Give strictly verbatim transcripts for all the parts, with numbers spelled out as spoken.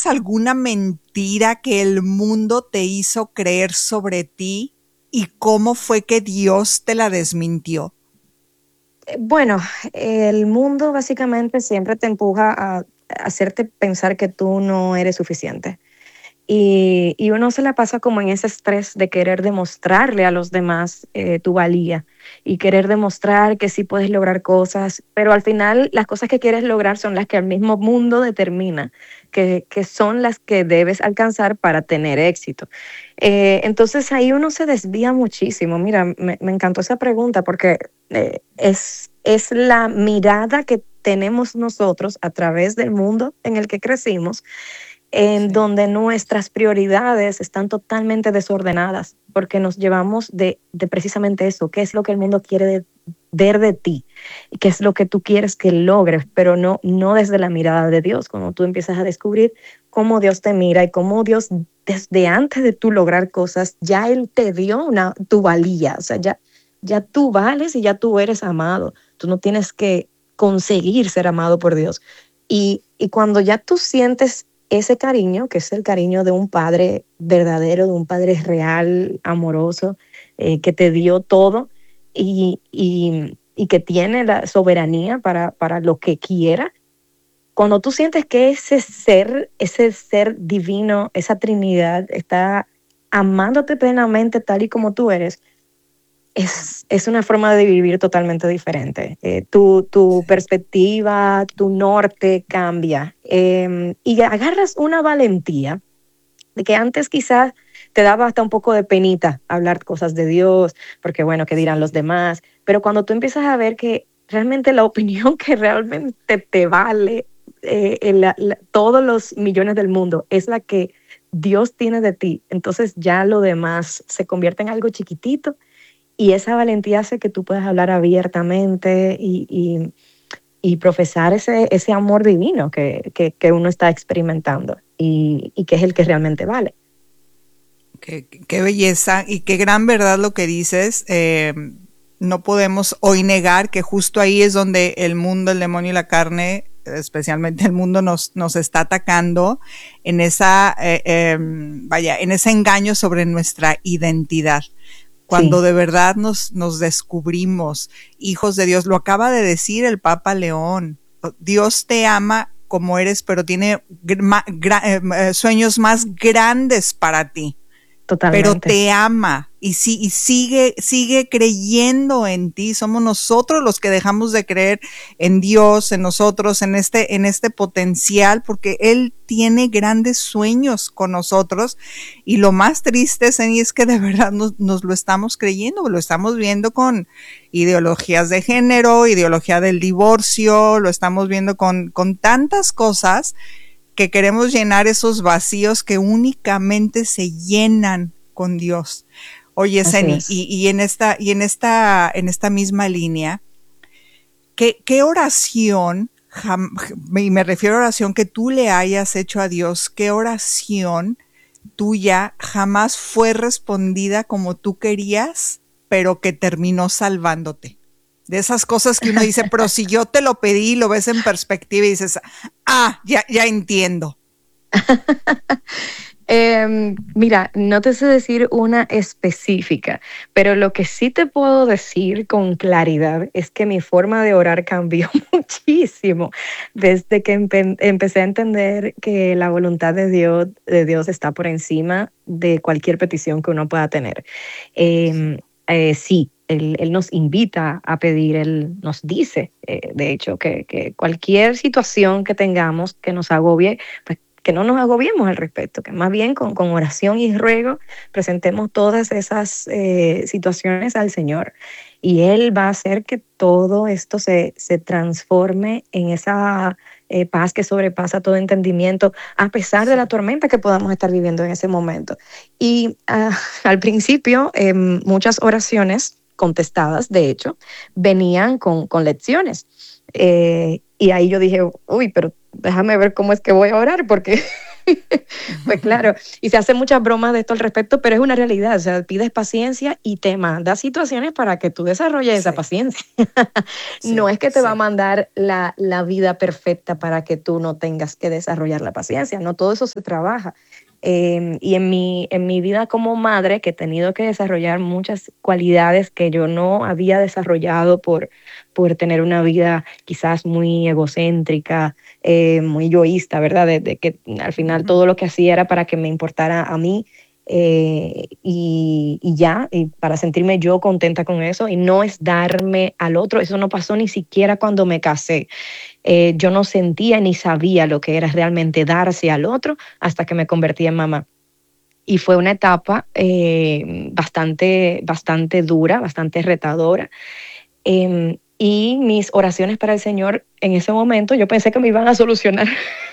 ¿Recuerdas alguna mentira que el mundo te hizo creer sobre ti y cómo fue que Dios te la desmintió? Bueno, el mundo básicamente siempre te empuja a hacerte pensar que tú no eres suficiente. Y, y uno se la pasa como en ese estrés de querer demostrarle a los demás eh, tu valía y querer demostrar que sí puedes lograr cosas, pero al final las cosas que quieres lograr son las que el mismo mundo determina, que, que son las que debes alcanzar para tener éxito. Eh, entonces ahí uno se desvía muchísimo. Mira, me, me encantó esa pregunta porque eh, es, es la mirada que tenemos nosotros a través del mundo en el que crecimos, en Sí. donde nuestras prioridades están totalmente desordenadas, porque nos llevamos de, de precisamente eso, qué es lo que el mundo quiere de, ver de ti, y qué es lo que tú quieres que logres, pero no, no desde la mirada de Dios, cuando tú empiezas a descubrir cómo Dios te mira y cómo Dios, desde antes de tú lograr cosas, ya Él te dio una, tu valía, o sea, ya, ya tú vales y ya tú eres amado, tú no tienes que conseguir ser amado por Dios. Y, y cuando ya tú sientes ese cariño, que es el cariño de un padre verdadero, de un padre real, amoroso, eh, que te dio todo y, y, y que tiene la soberanía para, para lo que quiera. Cuando tú sientes que ese ser, ese ser divino, esa Trinidad está amándote plenamente tal y como tú eres, es, es una forma de vivir totalmente diferente. Eh, tu, tu Sí. perspectiva, tu norte cambia, eh, y agarras una valentía de que antes quizás te daba hasta un poco de penita hablar cosas de Dios, porque bueno, ¿qué dirán los Sí. demás? Pero cuando tú empiezas a ver que realmente la opinión que realmente te vale, eh, la, la, todos los millones del mundo es la que Dios tiene de ti, entonces ya lo demás se convierte en algo chiquitito y esa valentía hace que tú puedas hablar abiertamente y, y, y profesar ese, ese amor divino que, que, que uno está experimentando y, y que es el que realmente vale. Qué, qué belleza y qué gran verdad lo que dices. Eh, no podemos hoy negar que justo ahí es donde el mundo, el demonio y la carne, especialmente el mundo, nos, nos está atacando en esa, eh, eh, vaya, en ese engaño sobre nuestra identidad. Cuando Sí, de verdad nos, nos descubrimos hijos de Dios, lo acaba de decir el Papa León, Dios te ama como eres, pero tiene gra, gra, eh, sueños más grandes para ti, pero totalmente. te ama y, si, y sigue, sigue creyendo en ti. Somos nosotros los que dejamos de creer en Dios, en nosotros, en este, en este potencial, porque Él tiene grandes sueños con nosotros. Y lo más triste, Zeni, es que de verdad nos, nos lo estamos creyendo, lo estamos viendo con ideologías de género, ideología del divorcio, lo estamos viendo con, con tantas cosas que queremos llenar esos vacíos que únicamente se llenan con Dios. Oye, Así Zeni, es. y, y en esta, y en esta, en esta misma línea, ¿qué, qué oración, y me refiero a oración que tú le hayas hecho a Dios, qué oración tuya jamás fue respondida como tú querías, pero que terminó salvándote? De esas cosas que uno dice, pero si yo te lo pedí, lo ves en perspectiva y dices, ah, ya, ya entiendo. Eh, mira, no te sé decir una específica, pero lo que sí te puedo decir con claridad es que mi forma de orar cambió muchísimo desde que empe empecé a entender que la voluntad de Dios, de Dios está por encima de cualquier petición que uno pueda tener. Eh, eh, sí. Él, él, nos invita a pedir, Él nos dice, eh, de hecho, que, que cualquier situación que tengamos que nos agobie, pues que no nos agobiemos al respecto, que más bien con, con oración y ruego presentemos todas esas eh, situaciones al Señor. Y Él va a hacer que todo esto se, se transforme en esa eh, paz que sobrepasa todo entendimiento, a pesar de Sí. la tormenta que podamos estar viviendo en ese momento. Y uh, al principio, eh, muchas oraciones contestadas, de hecho, venían con, con lecciones. Eh, y ahí yo dije, uy, pero déjame ver cómo es que voy a orar, porque Pues claro, y se hacen muchas bromas de esto al respecto, pero es una realidad. O sea, pides paciencia y te manda situaciones para que tú desarrolles esa Sí, paciencia. No sí, es que te va a sí. mandar la, la vida perfecta para que tú no tengas que desarrollar la paciencia. No todo eso se trabaja. Eh, y en mi, en mi vida como madre, que he tenido que desarrollar muchas cualidades que yo no había desarrollado por, por tener una vida quizás muy egocéntrica, eh, muy egoísta, ¿verdad? De, de que al final Ujú. todo lo que hacía era para que me importara a mí, eh, y, y ya, y para sentirme yo contenta con eso y no es darme al otro. Eso no pasó ni siquiera cuando me casé. Eh, yo no sentía ni sabía lo que era realmente darse al otro hasta que me convertí en mamá. Y fue una etapa eh, bastante, bastante dura, bastante retadora. Eh, y mis oraciones para el Señor en ese momento, yo pensé que me iban a solucionar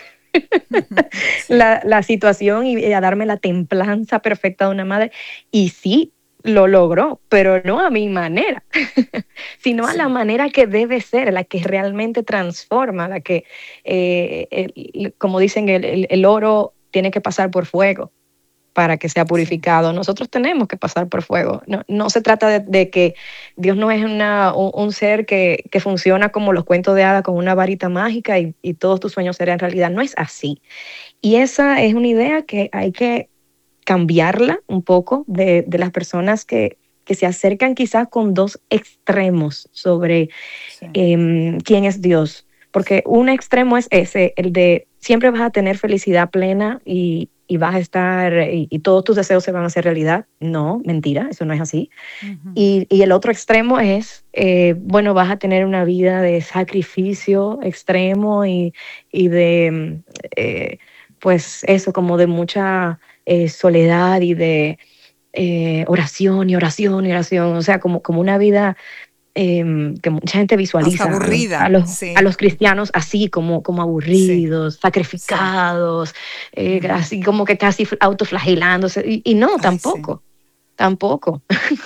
Sí, la, la situación y a darme la templanza perfecta de una madre. Y sí, lo logró, pero no a mi manera, sino a la sí. manera que debe ser, la que realmente transforma, la que, eh, el- como dicen, el, el- el oro tiene que pasar por fuego para que sea Sí. purificado. Nosotros tenemos que pasar por fuego. No, no se trata de, de que Dios no es una, un, un ser que, que funciona como los cuentos de hadas con una varita mágica y, y todos tus sueños serán realidad. No es así. Y esa es una idea que hay que cambiarla un poco de, de las personas que, que se acercan quizás con dos extremos sobre Sí. eh, quién es Dios. Porque un extremo es ese, el de siempre vas a tener felicidad plena y, y vas a estar, y, y todos tus deseos se van a hacer realidad. No, mentira, eso no es así. Ujú. Y, y el otro extremo es, eh, bueno, vas a tener una vida de sacrificio extremo y, y de, eh, pues eso, como de mucha eh, soledad y de eh, oración y oración y oración, o sea, como, como una vida eh, que mucha gente Hasta visualiza a los, a aburrida, los, a sí, los cristianos así, como, como sí, aburridos, sí. sacrificados, eh, Ujú. así como que casi autoflagelándose. Y, y no, Ay, sí. tampoco, tampoco.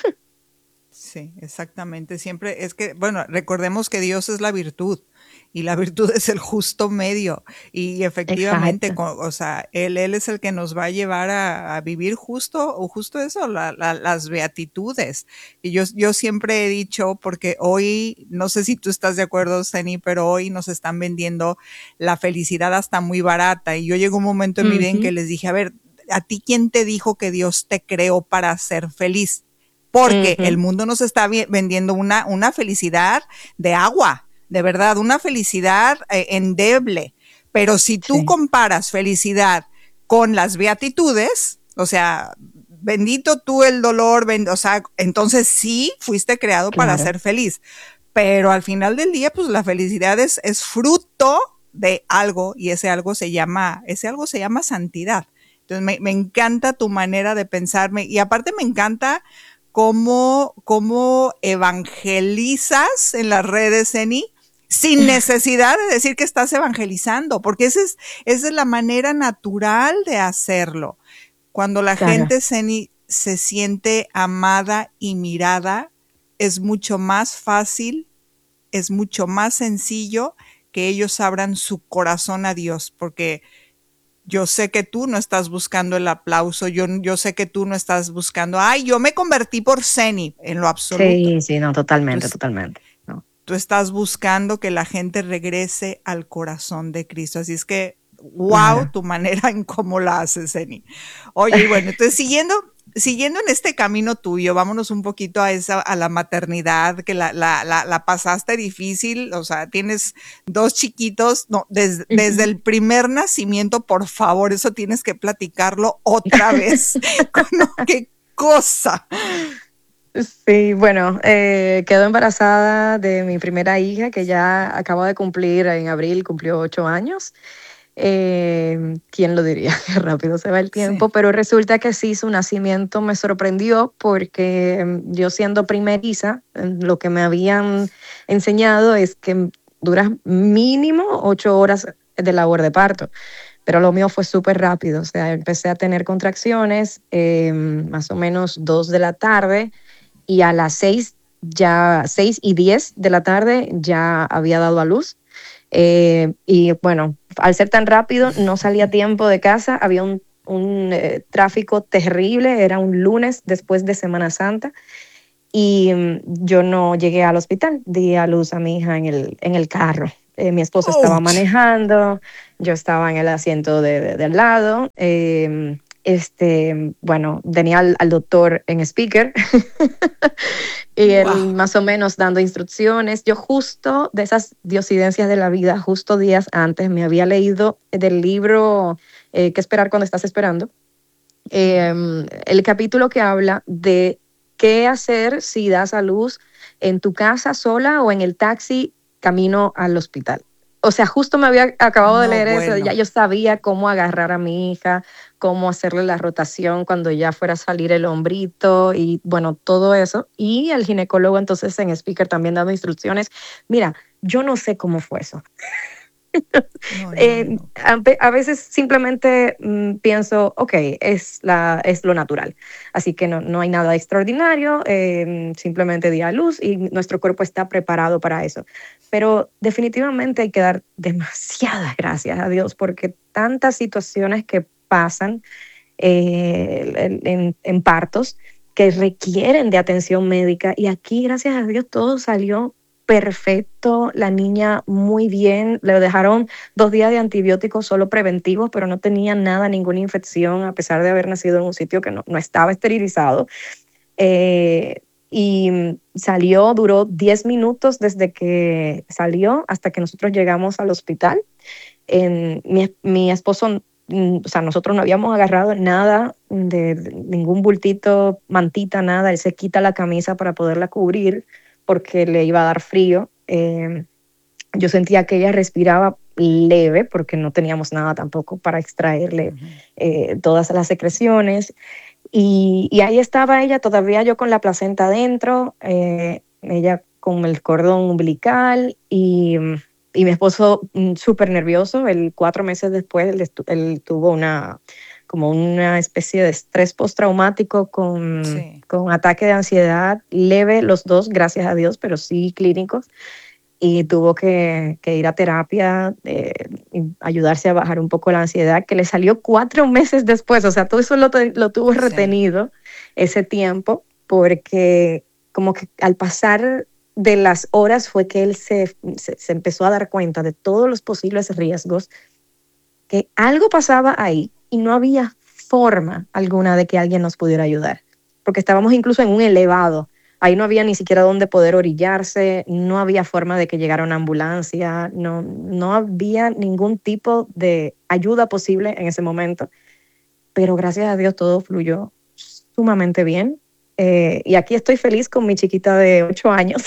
Sí, exactamente. Siempre es que, bueno, recordemos que Dios es la virtud y la virtud es el justo medio y efectivamente, Exacto. co- o sea, él, él es el que nos va a llevar a, a vivir justo o justo eso, la- la- las beatitudes. Y yo, yo siempre he dicho, porque hoy, no sé si tú estás de acuerdo, Zeni, pero hoy nos están vendiendo la felicidad hasta muy barata. Y yo llegó un momento en mi vida en que Ujú, les dije, a ver, ¿a ti quién te dijo que Dios te creó para ser feliz? Porque el ujú, mundo nos está vendiendo una, una felicidad de agua, de verdad, una felicidad eh, endeble. Pero si tú sí, comparas felicidad con las beatitudes, o sea, bendito tú el dolor, ben, o sea, entonces sí fuiste creado para claro. ser feliz. Pero al final del día, pues la felicidad es, es fruto de algo y ese algo se llama, ese algo se llama santidad. Entonces me, me encanta tu manera de pensarme y aparte me encanta cómo, cómo evangelizas en las redes, Eni, sin necesidad de decir que estás evangelizando, porque esa es, esa es la manera natural de hacerlo. Cuando la Claro. gente, Eni, se siente amada y mirada, es mucho más fácil, es mucho más sencillo que ellos abran su corazón a Dios, porque yo sé que tú no estás buscando el aplauso, yo, yo sé que tú no estás buscando, ay, yo me convertí por Zeni, en lo absoluto. Sí, sí, no, Tú, totalmente, es- totalmente. No. tú estás buscando que la gente regrese al corazón de Cristo. Así es que, wow, Claro. tu manera en cómo la haces, Zeni. Oye, y bueno, entonces siguiendo, siguiendo en este camino tuyo, vámonos un poquito a esa, a la maternidad, que la, la, la, la pasaste difícil, o sea, tienes dos chiquitos, no, des, desde Ujú. el primer nacimiento, por favor, eso tienes que platicarlo otra vez. No, qué cosa. Sí, bueno, eh, quedo embarazada de mi primera hija que ya acaba de cumplir en abril, cumplió ocho años. Eh, ¿quién lo diría? Qué rápido se va el Sí. tiempo, pero resulta que sí, su nacimiento me sorprendió porque mm, yo siendo primeriza, mm, lo que me habían enseñado es que duras mínimo ocho horas de labor de parto, pero lo mío fue súper rápido, o sea, empecé a tener contracciones eh, más o menos dos de la tarde y a las seis, ya seis y diez de la tarde ya había dado a luz. Eh, y bueno, al ser tan rápido, no salía a tiempo de casa, había un, un eh, tráfico terrible, era un lunes después de Semana Santa, y mm, yo no llegué al hospital, di a luz a mi hija en el, en el carro. Eh, mi esposo estaba Ouch. manejando, yo estaba en el asiento de, de, de al lado. Eh, este, bueno, tenía al, al doctor en speaker y él Wow. más o menos dando instrucciones. Yo justo de esas diosidencias de la vida, justo días antes, me había leído del libro eh, ¿Qué esperar cuando estás esperando? Eh, el capítulo que habla de qué hacer si das a luz en tu casa sola o en el taxi camino al hospital. O sea, justo me había acabado de No, leer eso, ya bueno. yo sabía cómo agarrar a mi hija, cómo hacerle la rotación cuando ya fuera a salir el hombrito y bueno, todo eso. Y el ginecólogo entonces en speaker también dando instrucciones. Mira, yo no sé cómo fue eso. No, no, Eh, no. a, ve- a veces simplemente mm, pienso, ok, es, la, es lo natural. Así que no, no hay nada extraordinario, eh, simplemente di a luz y nuestro cuerpo está preparado para eso. Pero definitivamente hay que dar demasiadas gracias a Dios porque tantas situaciones que pasan eh, en, en- en partos que requieren de atención médica y aquí, gracias a Dios, todo salió perfecto, la niña muy bien, le dejaron dos días de antibióticos solo preventivos, pero no tenía nada, ninguna infección, a pesar de haber nacido en un sitio que no, no estaba esterilizado. Eh, y salió, duró diez minutos desde que salió hasta que nosotros llegamos al hospital. En, mi, mi esposo, mm, o sea, nosotros no habíamos agarrado nada, de, de ningún bultito, mantita, nada. Él se quita la camisa para poderla cubrir porque le iba a dar frío. Eh, yo sentía que ella respiraba leve porque no teníamos nada tampoco para extraerle Ujú. eh, todas las secreciones. Y, y ahí estaba ella, todavía yo con la placenta adentro, eh, ella con el cordón umbilical y, y mi esposo mm, súper nervioso. Él cuatro meses después, él, estu- él tuvo una, como una especie de estrés postraumático con, Sí. con ataque de ansiedad leve, los dos, gracias a Dios, pero sí clínicos. Y tuvo que, que ir a terapia, eh, y ayudarse a bajar un poco la ansiedad, que le salió cuatro meses después. O sea, todo eso lo, te- lo tuvo Sí. retenido ese tiempo, porque como que al pasar de las horas fue que él se, se, se empezó a dar cuenta de todos los posibles riesgos, que algo pasaba ahí y no había forma alguna de que alguien nos pudiera ayudar, porque estábamos incluso en un elevado. Ahí no había ni siquiera dónde poder orillarse, no había forma de que llegara una ambulancia, no, no había ningún tipo de ayuda posible en ese momento, pero gracias a Dios todo fluyó sumamente bien. Eh, y aquí estoy feliz con mi chiquita de ocho años,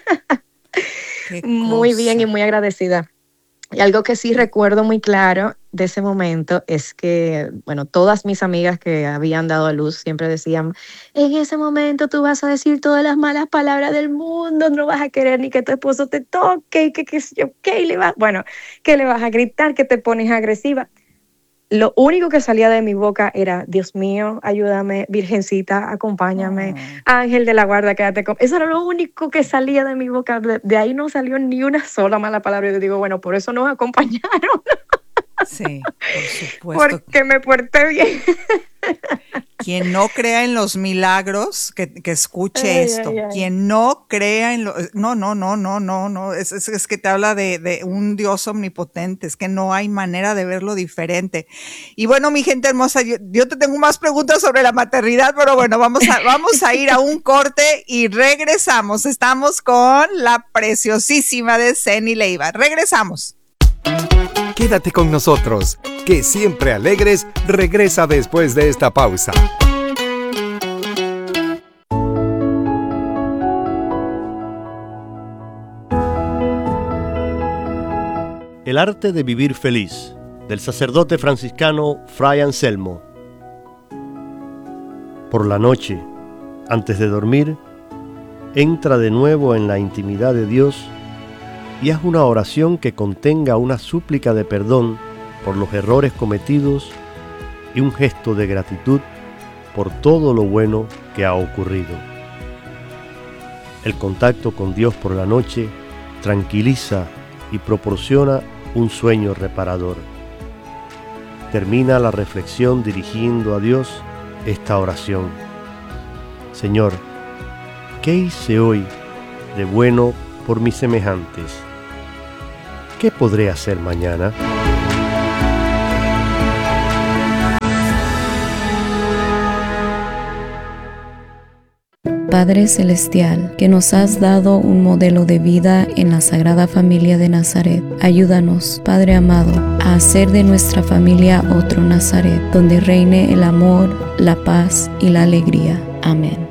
Qué muy bien y cosa. muy agradecida. Y algo que sí recuerdo muy claro de ese momento es que, bueno, todas mis amigas que habían dado a luz siempre decían, en ese momento tú vas a decir todas las malas palabras del mundo, no vas a querer ni que tu esposo te toque, y que qué sé yo, qué, y le vas, bueno, que le vas a gritar, que te pones agresiva. Lo único que salía de mi boca era, Dios mío, ayúdame, Virgencita, acompáñame, Oh. Ángel de la guarda, quédate con... Eso era lo único que salía de mi boca. De, de ahí no salió ni una sola mala palabra. Y yo digo, bueno, por eso nos acompañaron, Sí, por supuesto. porque me porté bien. Quien no crea en los milagros, que, que escuche Ay, ay, esto. ay. Quien no crea en lo, no, no, no, no, no, no. Es, es, es que te habla de, de un Dios omnipotente. Es que no hay manera de verlo diferente. Y bueno, mi gente hermosa, yo, yo te tengo más preguntas sobre la maternidad, pero bueno, vamos a, vamos a ir a un corte y regresamos. Estamos con la preciosísima de Zeny Leiva. Regresamos. Quédate con nosotros, que Siempre Alegres regresa después de esta pausa. El arte de vivir feliz, del sacerdote franciscano Fray Anselmo. Por la noche, antes de dormir, entra de nuevo en la intimidad de Dios y haz una oración que contenga una súplica de perdón por los errores cometidos y un gesto de gratitud por todo lo bueno que ha ocurrido. El contacto con Dios por la noche tranquiliza y proporciona un sueño reparador. Termina la reflexión dirigiendo a Dios esta oración: Señor, ¿qué hice hoy de bueno por mis semejantes? ¿Qué podré hacer mañana? Padre Celestial, que nos has dado un modelo de vida en la Sagrada Familia de Nazaret, ayúdanos, Padre amado, a hacer de nuestra familia otro Nazaret, donde reine el amor, la paz y la alegría. Amén.